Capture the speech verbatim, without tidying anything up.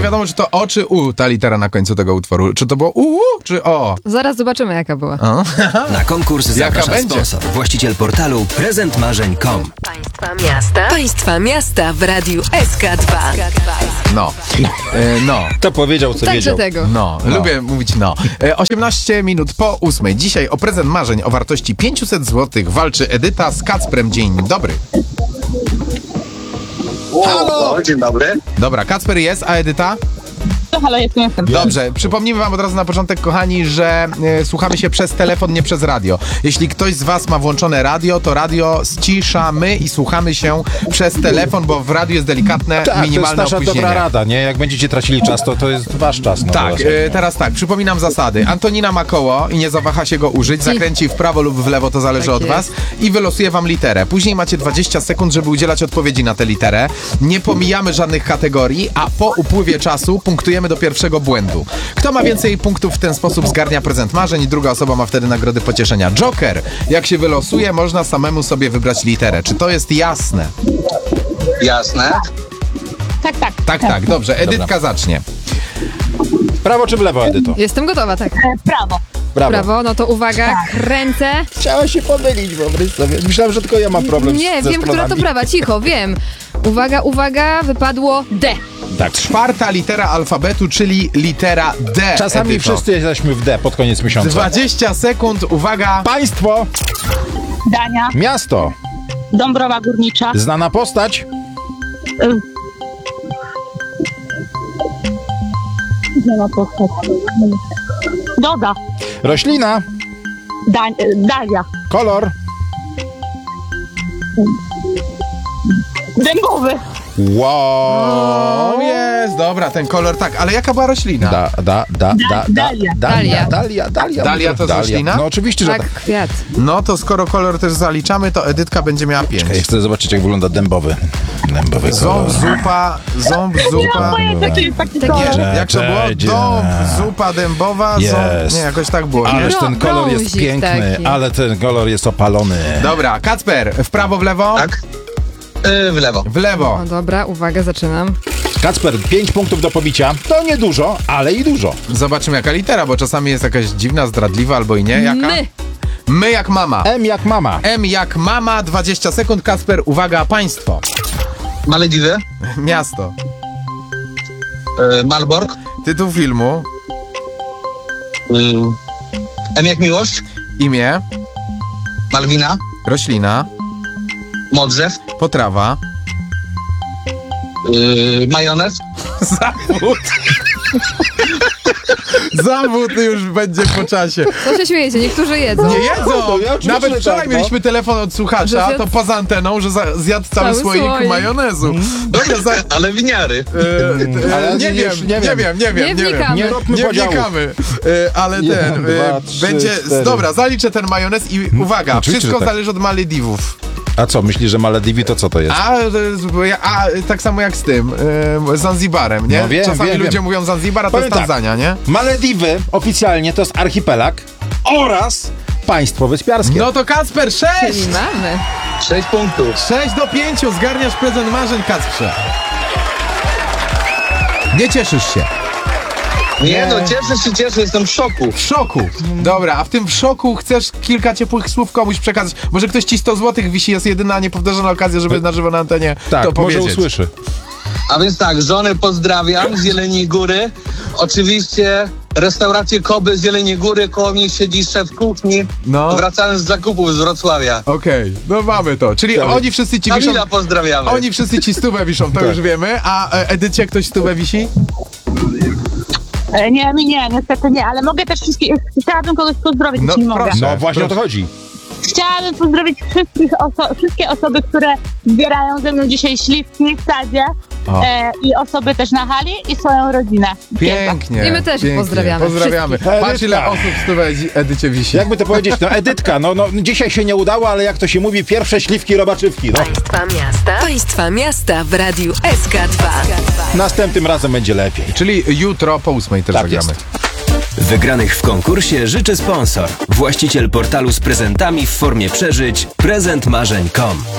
nie wiadomo, czy to O, czy U, ta litera na końcu tego utworu. Czy to było U, czy O? Zaraz zobaczymy, jaka była. O? Na konkurs zaprasza będzie? sponsor, właściciel portalu prezent marzeń kropka com. Państwa miasta. Państwa miasta w radiu S K dwa. No. E, no. To powiedział, co Także wiedział. tego. No, No. lubię mówić no. E, osiemnaście minut po ósmej. Dzisiaj o prezent marzeń o wartości pięćset złotych walczy Edyta z Kacprem. Dzień dobry. Halo! Dzień dobry. Dobra, Kacper jest, a Edyta? Halo, jestem, jestem. Dobrze, przypomnimy wam od razu na początek, kochani, że e, słuchamy się przez telefon, nie przez radio. Jeśli ktoś z was ma włączone radio, to radio ściszamy i słuchamy się przez telefon, bo w radiu jest delikatne, Tak, to jest minimalne nasza opóźnienie. dobra rada, nie? Jak będziecie tracili czas, to to jest wasz czas. No, Tak, to e, teraz tak, przypominam zasady. Antonina ma koło i nie zawaha się go użyć, zakręci w prawo lub w lewo, to zależy Tak od was, i wylosuje wam literę. Później macie dwadzieścia sekund, żeby udzielać odpowiedzi na tę literę. Nie pomijamy żadnych kategorii, a po upływie czasu punktujemy do pierwszego błędu. Kto ma więcej punktów w ten sposób zgarnia prezent marzeń i druga osoba ma wtedy nagrody pocieszenia. Joker, jak się wylosuje, można samemu sobie wybrać literę. Czy to jest jasne? Jasne. Tak, tak. Tak, tak, dobrze. Edytka zacznie. W prawo czy w lewo, Edyto? Jestem gotowa, tak. E, prawo. Brawo. Prawo, no to uwaga, kręcę. Chciała się pomylić, wyobraź sobie. Myślałem, że tylko ja mam problem Nie, z, ze wiem, która to sprawami. prawa, cicho, wiem. Uwaga, uwaga, wypadło D. Tak. Czwarta litera alfabetu, czyli litera D. Czasami Edyto. wszyscy jesteśmy w D pod koniec miesiąca. dwadzieścia sekund, uwaga. Państwo, Dania. miasto, Dąbrowa Górnicza. znana postać, Nie ma postać. Doda. roślina, Da, Dalia. kolor, Dębowy. wow. O, jest, dobra, ten kolor, tak, ale jaka była roślina? Da, da, da, da, da, Dalia. Dalia, Dalia, Dalia. Dalia to jest roślina? No oczywiście, że Tak, tak. kwiat. No to skoro kolor też zaliczamy, to Edytka będzie miała pięć. Ja chcę zobaczyć, jak wygląda dębowy. Dębowy kolor. Ząb, zupa, ząb, zupa. Taki jest taki Nie, kolor. Nie, jak to było? Cześć, Dąb, dzień. zupa dębowa, ząb. Jest. Nie, jakoś tak było, nie? Ależ Bro- ten kolor jest brązik piękny, taki. ale ten kolor jest opalony. Dobra, Kacper, w prawo, w lewo? Tak? Yy, w lewo. W lewo. O, dobra, uwaga, zaczynam. Kacper, pięć punktów do pobicia. To nie dużo, ale i dużo. Zobaczymy jaka litera, bo czasami jest jakaś dziwna, zdradliwa albo i nie. Jaka? My. My jak mama. M jak mama. M jak mama, dwadzieścia sekund. Kasper, uwaga, państwo. Malediwy. Miasto. Yy, Malbork. Tytuł filmu. Yy, M jak miłość. Imię. Malwina. Roślina. Modrzew. Potrawa. Yy, majonez. Zawód. Zawód już będzie po czasie. Co się śmiejecie? Niektórzy jedzą. Nie jedzą! to ja oczywiście, Nawet że wczoraj tak, no. mieliśmy telefon od Że słuchacza, zjadł- to poza anteną, że za, zjadł cały, Cały słoik słoik. majonezu. Dobra, za, e, Ale winiary. e, Ale nie, nie- wiem, nie nie wiem. wiem, nie wiem, Nie nie wiem. wnikamy. Nie róbmy Nie podziału. wnikamy, e, ale ten, Jeden, e, dwa, trzy, będzie, cztery. dobra, zaliczę ten majonez i uwaga, oczywiście, wszystko że tak. zależy od Malediwów. A co, myślisz, że Malediwy to co to jest? A, to jest- bo ja- a tak samo jak z tym, e, Zanzibarem, nie? No wiem, Czasami wiem, ludzie wiem. mówią Zanzibar, a to Powiem jest tak. Tanzania, nie? Malediwy oficjalnie to jest archipelag oraz państwo wyspiarskie. No to Kacper, Czyli sześć! mamy. Sześć punktów. sześć do pięciu, zgarniasz prezent marzeń, Kacprze. Nie cieszysz się. Nie no, cieszę się, cieszę, jestem w szoku. W szoku. Dobra, a w tym w szoku chcesz kilka ciepłych słów komuś przekazać. Może ktoś ci sto złotych wisi, jest jedyna niepowtarzana okazja, żeby na żywo na antenie tak, to może powiedzieć. usłyszy. A więc tak, żonę pozdrawiam z Jeleniej Góry. Oczywiście restaurację Koby z Jeleniej Góry, koło mnie siedzi szef kuchni. No. Wracając z zakupów z Wrocławia. Okej, no mamy to. Czyli Dobra. oni wszyscy ci wiszą... Kamila pozdrawiamy. Oni wszyscy ci stówę wiszą, to Tak. już wiemy. A e, Edycie ktoś stówę wisi? E, Nie, mi nie, niestety nie, ale mogę też wszystkich, chciałabym kogoś pozdrowić, No, jeśli mogę. proszę. No właśnie o to chodzi. Chciałabym pozdrowić wszystkich oso- wszystkie osoby, które zbierają ze mną dzisiaj śliwki w sadzie O. e, i osoby też na hali i swoją rodzinę. Pięknie. I my też pięknie. pozdrawiamy Pozdrawiamy. wszystkich. Patrz ile Edytka. osób stówę Edycie wisi. Jakby to powiedzieć, no Edytka, no, no dzisiaj się nie udało, ale jak to się mówi, pierwsze śliwki robaczywki. No. Państwa miasta. Państwa miasta w radiu S K dwa. Następnym razem będzie lepiej. Czyli jutro po ósmej też Tak zagramy. jest. Wygranych w konkursie życzy sponsor, właściciel portalu z prezentami w formie przeżyć prezent marzeń kropka com.